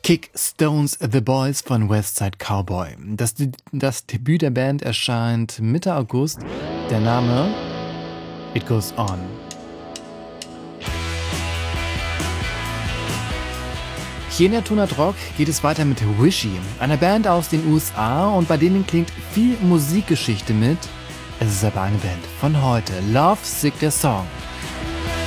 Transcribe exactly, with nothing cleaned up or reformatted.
Kick Stones The Boys von Westside Cowboy. Das, das Debüt der Band erscheint Mitte August. Der Name It Goes On. Hier in der Tonart Rock geht es weiter mit Wishy, einer Band aus den U S A, und bei denen klingt viel Musikgeschichte mit. Es ist aber eine Band von heute. Love Sick der Song.